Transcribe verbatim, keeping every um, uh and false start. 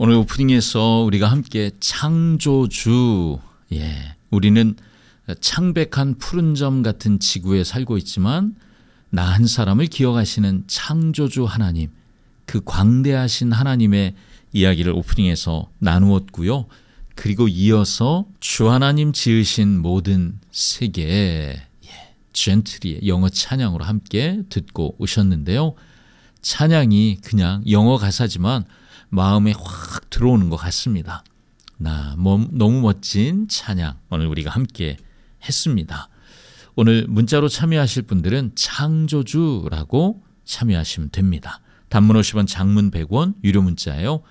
오늘 오프닝에서 우리가 함께 창조주, 예, 우리는 창백한 푸른 점 같은 지구에 살고 있지만 나 한 사람을 기억하시는 창조주 하나님, 그 광대하신 하나님의 이야기를 오프닝에서 나누었고요. 그리고 이어서 주 하나님 지으신 모든 세계, 예, 젠트리의 영어 찬양으로 함께 듣고 오셨는데요. 찬양이 그냥 영어 가사지만 마음에 확 들어오는 것 같습니다. 나 너무 멋진 찬양 오늘 우리가 함께 했습니다. 오늘 문자로 참여하실 분들은 창조주라고 참여하시면 됩니다. 단문 오십 원, 장문 백 원, 유료 문자예요.